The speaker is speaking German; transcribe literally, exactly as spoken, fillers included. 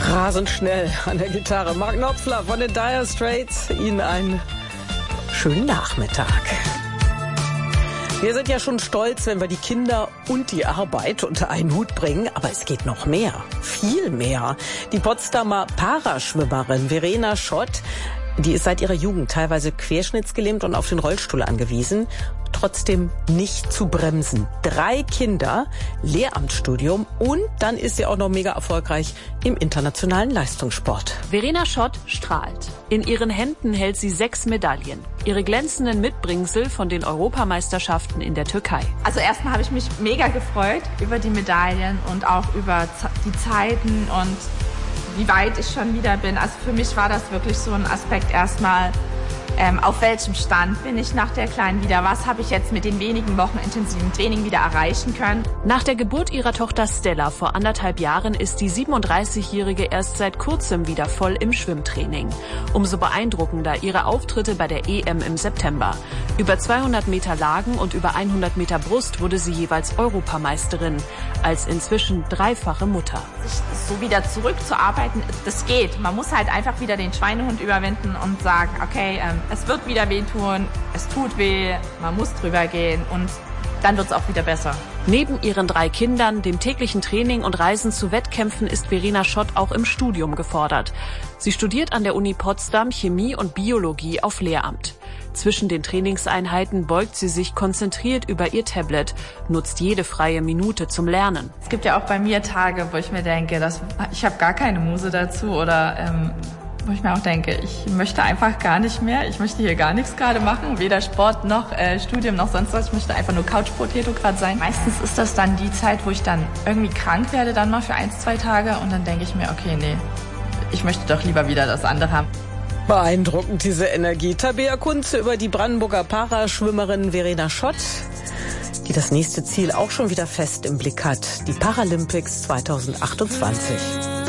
Rasend schnell an der Gitarre. Mark Knopfler von den Dire Straits. Ihnen einen schönen Nachmittag. Wir sind ja schon stolz, wenn wir die Kinder und die Arbeit unter einen Hut bringen. Aber es geht noch mehr. Viel mehr. Die Potsdamer Paraschwimmerin Verena Schott, die ist seit ihrer Jugend teilweise querschnittsgelähmt und auf den Rollstuhl angewiesen. Trotzdem nicht zu bremsen. Drei Kinder, Lehramtsstudium und dann ist sie auch noch mega erfolgreich im internationalen Leistungssport. Verena Schott strahlt. In ihren Händen hält sie sechs Medaillen. Ihre glänzenden Mitbringsel von den Europameisterschaften in der Türkei. Also erstmal habe ich mich mega gefreut über die Medaillen und auch über die Zeiten und wie weit ich schon wieder bin. Also für mich war das wirklich so ein Aspekt erstmal, ähm, auf welchem Stand bin ich nach der Kleinen wieder? Was habe ich jetzt mit den wenigen Wochen intensiven Training wieder erreichen können? Nach der Geburt ihrer Tochter Stella vor anderthalb Jahren ist die siebenunddreißigjährige erst seit kurzem wieder voll im Schwimmtraining. Umso beeindruckender ihre Auftritte bei der E M im September. Über zweihundert Meter Lagen und über hundert Meter Brust wurde sie jeweils Europameisterin, als inzwischen dreifache Mutter. So wieder zurückzuarbeiten, das geht. Man muss halt einfach wieder den Schweinehund überwinden und sagen, okay, ähm, es wird wieder wehtun, es tut weh, man muss drüber gehen und dann wird es auch wieder besser. Neben ihren drei Kindern, dem täglichen Training und Reisen zu Wettkämpfen ist Verena Schott auch im Studium gefordert. Sie studiert an der Uni Potsdam Chemie und Biologie auf Lehramt. Zwischen den Trainingseinheiten beugt sie sich konzentriert über ihr Tablet, nutzt jede freie Minute zum Lernen. Es gibt ja auch bei mir Tage, wo ich mir denke, dass ich habe gar keine Muse dazu oder ähm, wo ich mir auch denke, ich möchte einfach gar nicht mehr, ich möchte hier gar nichts gerade machen, weder Sport noch äh, Studium noch sonst was, ich möchte einfach nur Couch-Potato gerade sein. Meistens ist das dann die Zeit, wo ich dann irgendwie krank werde, dann mal für ein, zwei Tage und dann denke ich mir, okay, nee, ich möchte doch lieber wieder das andere haben. Beeindruckend, diese Energie. Tabea Kunze über die Brandenburger Paraschwimmerin Verena Schott, die das nächste Ziel auch schon wieder fest im Blick hat, die Paralympics zweitausendachtundzwanzig.